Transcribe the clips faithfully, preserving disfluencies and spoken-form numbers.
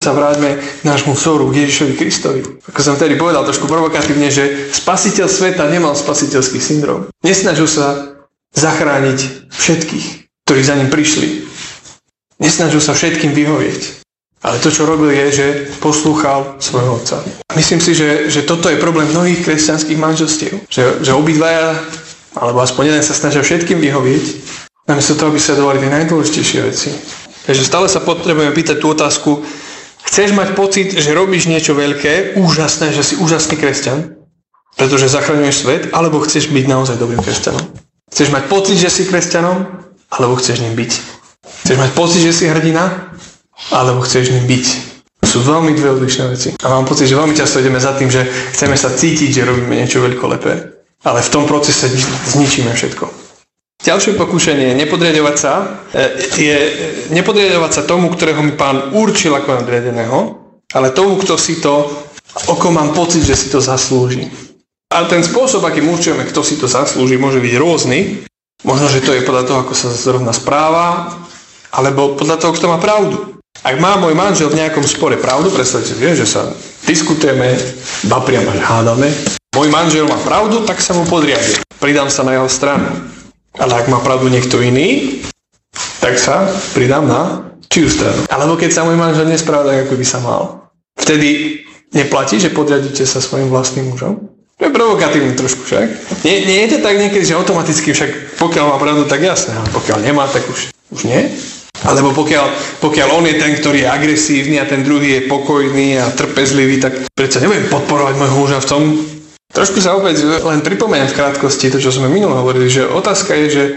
sa vráťme k nášmu vzoru, k Ježišovi Kristovi. Ako som vtedy povedal trošku provokatívne, že spasiteľ sveta nemal spasiteľský syndrom. Nesnažil sa zachrániť všetkých, ktorí za ním prišli. Nesnažil sa všetkým vyhovieť. Ale to, čo robil, je, že poslúchal svojho otca. Myslím si, že, že toto je problém mnohých kresťanských manželstiev. Že, že obidvaja, alebo aspoň jeden sa snažia všetkým vyhovieť, namiesto toho, aby sledovali tie najdôležitejšie veci. Takže stále sa potrebujeme pýtať tú otázku, chceš mať pocit, že robíš niečo veľké, úžasné, že si úžasný kresťan, pretože zachraňuješ svet, alebo chceš byť naozaj dobrým kresťanom? Chceš mať pocit, že si kresťanom, alebo chceš ním byť? Chceš mať pocit, že si hrdina, alebo chceš ním byť? Sú veľmi dve odlišné veci. A mám pocit, že veľmi často ideme za tým, že chceme sa cítiť, že robíme niečo veľkolepé, ale v tom procese zničíme všetko. Ďalšie pokúšanie je nepodriadovať sa, je nepodriadovať sa tomu, ktorého mi Pán určil ako nadriadeného, ale tomu, kto si to, oko mám pocit, že si to zaslúži. A ten spôsob, akým určujeme, kto si to zaslúži, môže byť rôzny. Možno, že to je podľa toho, ako sa zrovna správa, alebo podľa toho, kto má pravdu. Ak má môj manžel v nejakom spore pravdu, predstavte si, že sa diskutujeme, ba priamo hádame, môj manžel má pravdu, tak sa mu podriadím. Pridám sa na jeho stranu. Ale ak má pravdu niekto iný, tak sa pridám na čiu stranu. Alebo keď sa môj manžel nespráva tak, ako by sa mal. Vtedy neplatí, že podriadíte sa svojim vlastným mužom? To je provokatívne trošku však. Nie, nie je to tak niekedy, že automaticky však pokiaľ má pravdu, tak jasné, ale pokiaľ nemá, tak už, už nie. Alebo pokiaľ, pokiaľ on je ten, ktorý je agresívny a ten druhý je pokojný a trpezlivý, tak predsa nebudem podporovať môjho muža v tom. Trošku sa opäť len pripomeniem v krátkosti to, čo sme minule hovorili, že otázka je, že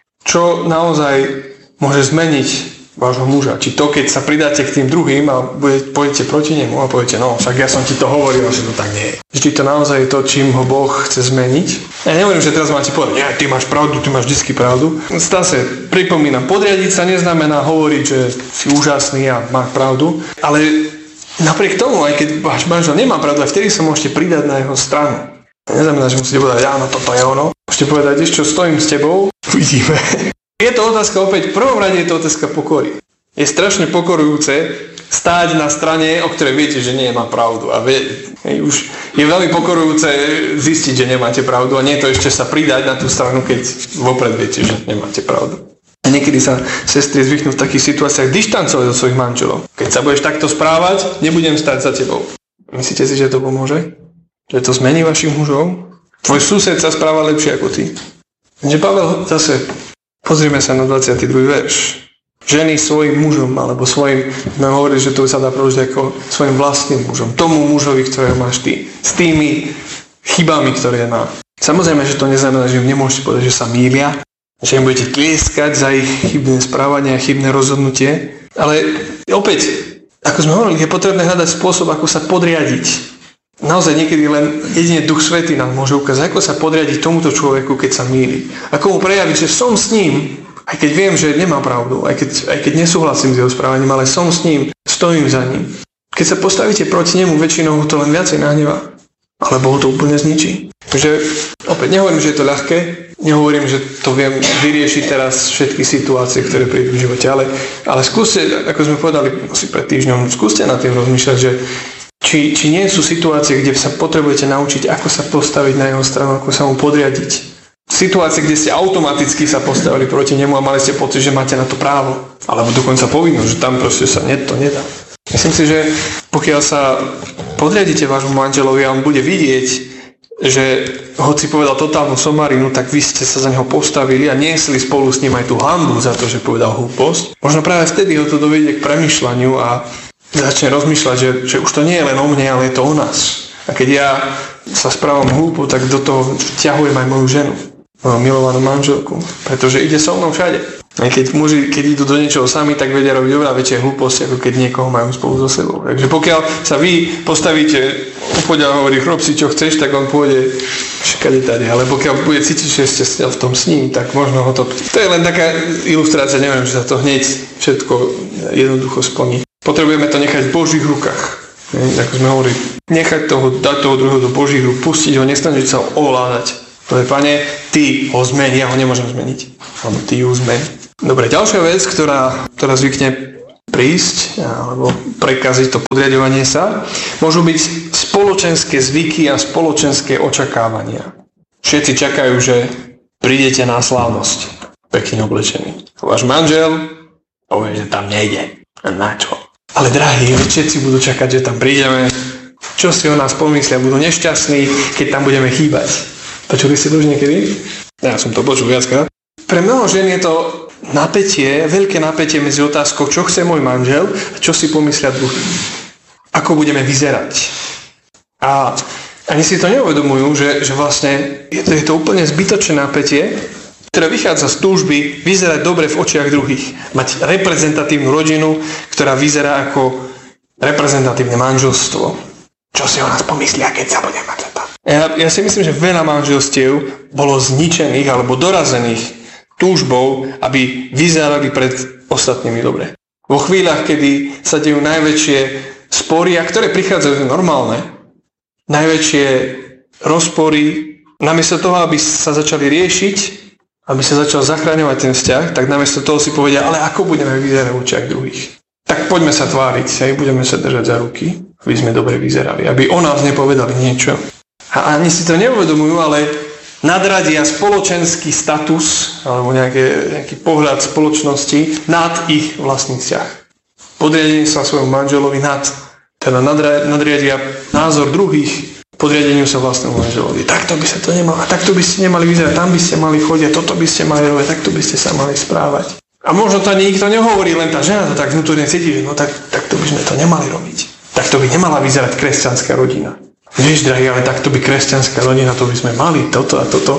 čo naozaj môže zmeniť vášho muža. Či to, keď sa pridáte k tým druhým a budete, pôjdete proti nemu a poviete, no však ja som ti to hovoril, že to tak nie je. Či to naozaj je to, čím ho Boh chce zmeniť. Ja nehovorím, že teraz máte povedať, ja, ty máš pravdu, ty máš vždy pravdu. Stále pripomínam, podriadiť sa neznamená hovoriť, že si úžasný a máš pravdu, ale napriek tomu, aj keď váš manžel nemá pravdu, aj vtedy sa môžete pridať na jeho stranu. Neznamená, že musíte povedať, áno, toto je ono. Môžete povedať, ešte čo, stojím s tebou, uvidíme. Je to otázka opäť, v prvom rade je to otázka pokory. Je strašne pokorujúce stáť na strane, o ktorej viete, že nie má pravdu. A vie, už je veľmi pokorujúce zistiť, že nemáte pravdu a nie to ešte sa pridať na tú stranu, keď vopred viete, že nemáte pravdu. A niekedy sa sestry zvyknú v takých situáciách dištancovať od svojich manželov. Keď sa budeš takto správať, nebudem stáť za tebou. Myslíte si, že to pomôže? Že to zmení vašich mužov? Tvoj sused sa správa lepšie ako ty. Takže Pavel zase, pozrime sa na dvadsiaty druhý verš. Ženy svojim mužom, alebo svojim, sme hovorili, že to sa dá preložiť ako svojim vlastným mužom. Tomu mužovi, ktorého máš ty. S tými chybami, ktoré má. Samozrejme, že to neznamená, že im nemôžete povedať, že sa mýlia, že im budete tlieskať za ich chybné správanie a chybné rozhodnutie. Ale opäť, ako sme hovorili, je potrebné hľadať spôsob, ako sa podriadiť. Naozaj niekedy len jedine Duch Svätý nám môže ukázať, ako sa podriadiť tomuto človeku, keď sa mýli. Ako mu prejaviť, že som s ním, aj keď viem, že nemá pravdu, aj keď, aj keď nesúhlasím s jeho správaním, ale som s ním, stojím za ním. Keď sa postavíte proti nemu, väčšinou ho to len viacej nahnevá. Alebo ho to úplne zničí. Takže opäť nehovorím, že je to ľahké, nehovorím, že to viem vyriešiť teraz všetky situácie, ktoré prídu v živote, ale, ale skúste, ako sme povedali asi pred týždňom, skúste nad tým rozmýšľať, že Či, či nie sú situácie, kde sa potrebujete naučiť, ako sa postaviť na jeho stranu, ako sa mu podriadiť. Situácie, kde ste automaticky sa postavili proti nemu a mali ste pocit, že máte na to právo. Alebo dokonca povinnosť, že tam proste sa nie, to nedá. Myslím si, že pokiaľ sa podriadite vášmu manželovi a on bude vidieť, že hoci povedal totálnu somarinu, tak vy ste sa za neho postavili a niesli spolu s ním aj tú hanbu za to, že povedal hlúposť. Možno práve vtedy ho to dovedie k premýšľaniu a začne rozmýšľať, že, že už to nie je len o mne, ale je to o nás. A keď ja sa správam hlúpo, tak do toho vťahujem aj moju ženu, moju milovanú manželku, pretože ide so mnou všade. A keď muži, keď idú do niečoho sami, tak vedia robiť oveľa väčšie hlúposti, ako keď niekoho majú spolu so sebou. Takže pokiaľ sa vy postavíte, upoď a hovorí, chrob si čo chceš, tak on pôjde všakade tady. Ale pokiaľ bude cítiť, že ste v tom s ním, tak možno ho to... To je len taká ilustrácia, neviem, že sa to hneď všetko jednoducho splní. Potrebujeme to nechať v Božích rukách. Ako sme hovorili, nechať toho, dať toho druhého do Božích rúk, pustiť ho, nesnažiť sa ho ovládať. Povedať, Pane, ty ho zmeni, ja ho nemôžem zmeniť. Alebo ty ju zmeni. Dobre, ďalšia vec, ktorá, ktorá zvykne prísť alebo prekaziť to podriadovanie sa, môžu byť spoločenské zvyky a spoločenské očakávania. Všetci čakajú, že prídete na slávnosť, pekne oblečení. Váš manžel povie, že tam nejde. Na čo? Ale drahí, všetci budú čakať, že tam prídeme. Čo si o nás pomyslia? Budú nešťastní, keď tam budeme chýbať. Počuli ste to už niekedy? Ja som to počul viackrát. Pre mnoho žien je to napätie, veľké napätie medzi otázkou, čo chce môj manžel a čo si pomyslia druhý. Ako budeme vyzerať. A ani si to neuvedomujú, že, že vlastne je to, je to úplne zbytočné napätie, ktoré vychádza z túžby vyzerať dobre v očiach druhých. Mať reprezentatívnu rodinu, ktorá vyzerá ako reprezentatívne manželstvo. Čo si o nás pomyslia, keď sa budeme mať to? Ja, ja si myslím, že veľa manželstiev bolo zničených alebo dorazených túžbou, aby vyzerali pred ostatnými dobre. Vo chvíľach, kedy sa dejú najväčšie spory, a ktoré prichádzajú normálne, najväčšie rozpory, namiesto toho, aby sa začali riešiť, aby sa začal zachraňovať ten vzťah, tak namiesto toho si povedia, ale ako budeme vyzerať v očiach druhých? Tak poďme sa tváriť, hej, budeme sa držať za ruky, aby sme dobre vyzerali, aby o nás nepovedali niečo. A ani si to neuvedomujú, ale nadradia spoločenský status alebo nejaké, nejaký pohľad spoločnosti nad ich vlastný vzťah. Podriadenie sa svojmu manželovi nad, teda nadriadia názor druhých podriadeniu sa vlastnému manželovi. Takto by sa to nemalo, takto by ste nemali vyzerať, tam by ste mali chodiť, toto by ste mali robiť, takto by ste sa mali správať. A možno to ani nikto nehovorí, len tá žena to tak vnútorne cíti, že no tak, takto by sme to nemali robiť. Takto by nemala vyzerať kresťanská rodina. Vieš, drahý, ale takto by kresťanská rodina, to by sme mali toto a toto.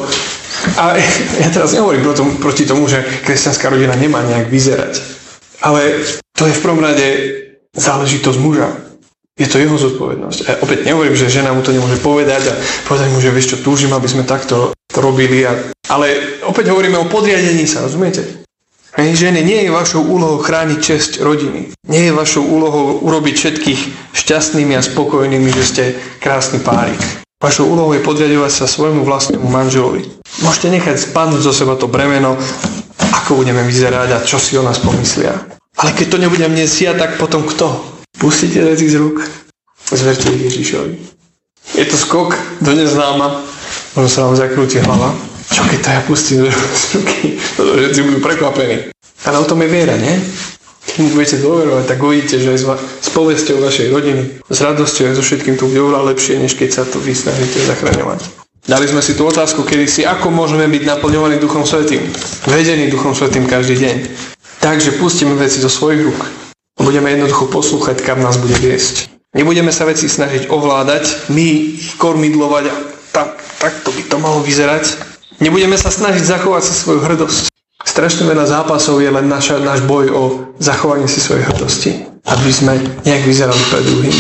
A ja teraz nehovorím proti, proti tomu, že kresťanská rodina nemá nejak vyzerať. Ale to je v prvom rade záležitosť muža. Je to jeho zodpovednosť. A opäť nehovorím, že žena mu to nemôže povedať a povedať mu, že vieš čo, túžim, aby sme takto to robili. A... Ale opäť hovoríme o podriadení sa, rozumiete? Hej, žene, nie je vašou úlohou chrániť česť rodiny. Nie je vašou úlohou urobiť všetkých šťastnými a spokojnými, že ste krásny párik. Vašou úlohou je podriadovať sa svojmu vlastnému manželovi. Môžete nechať spadnúť zo seba to bremeno, ako budeme vyzerať a čo si o nás pomyslia. Ale keď to nebudem niesť ja, tak potom kto? Pustíte veci z rúk, zverte ich Ježišovi. Je to skok do neznáma, možno sa vám zakrúti hlava. Čo keď to ja pustím z ruky? Všetci budú prekvapení. Ale o tom je viera, nie? Keď mu budete dôverovať, tak uvidíte, že aj s povesťou vašej rodiny, s radosťou a so všetkým to bude oveľa lepšie, než keď sa to vy snažíte zachraňovať. Dali sme si tú otázku kedysi, ako môžeme byť naplňovaní Duchom Svätým, vedení Duchom Svätým každý deň. Takže pustíme veci zo svojich rúk. Budeme jednoducho poslúchať, kam nás bude viesť. Nebudeme sa veci snažiť ovládať, my ich kormidlovať a tak, takto by to malo vyzerať. Nebudeme sa snažiť zachovať si svoju hrdosť. Strašne veľa zápasov je len naša, náš boj o zachovanie si svojej hrdosti, aby sme nejak vyzerali pred druhými.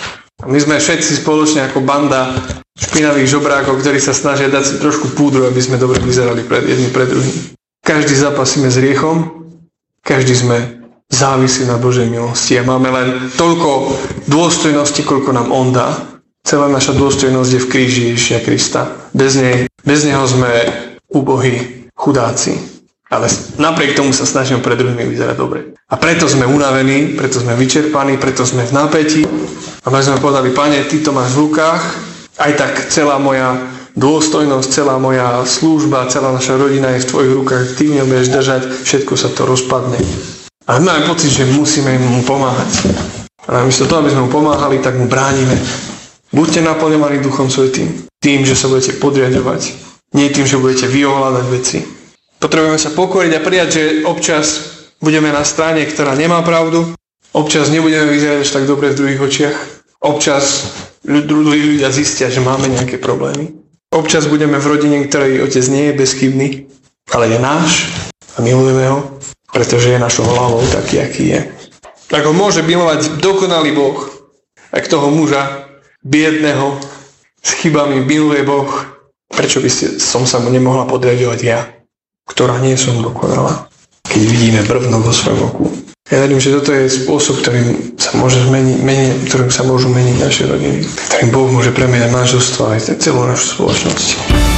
A my sme všetci spoločne ako banda špinavých žobrákov, ktorí sa snažia dať si trošku púdru, aby sme dobre vyzerali pred jedným pred druhým. Každý zápasíme s riechom, každý sme závisí na Božej milosti a máme len toľko dôstojnosti, koľko nám On dá. Celá naša dôstojnosť je v kríži Ježiša Krista. Bez nej, bez neho sme úbohí, chudáci. Ale napriek tomu sa snažíme pred druhými vyzerať dobre. A preto sme unavení, preto sme vyčerpaní, preto sme v napätí. A my sme povedali, Pane, Ty to máš v rukách, aj tak celá moja dôstojnosť, celá moja služba, celá naša rodina je v Tvojich rukách, Ty v ňom budeš držať, všetko sa to rozpadne. A my máme pocit, že musíme mu pomáhať. A namiesto toho, aby sme mu pomáhali, tak mu bránime. Buďte naplňovaní Duchom Svätým. Tým, že sa budete podriadovať. Nie tým, že budete vyovládať veci. Potrebujeme sa pokoriť a prijať, že občas budeme na strane, ktorá nemá pravdu. Občas nebudeme vyzerať až tak dobre v druhých očiach. Občas druhí ľudia zistia, že máme nejaké problémy. Občas budeme v rodine, ktorej otec nie je bezchybný, ale je náš a milujeme ho, pretože je našou hlavou taký, aký je. Tak ho môže milovať dokonalý Boh. Ak toho muža biedného, s chybami miluje Boh, prečo by ste, som sa mu nemohla podriadovať ja, ktorá nie som dokonalá, keď vidíme brvno vo svojom oku. Ja verím, že toto je spôsob, ktorým sa môže zmeniť, meni, ktorým sa môžu meniť naše rodiny, ktorým Boh môže premeniať manželstvo aj celú našu spoločnosť.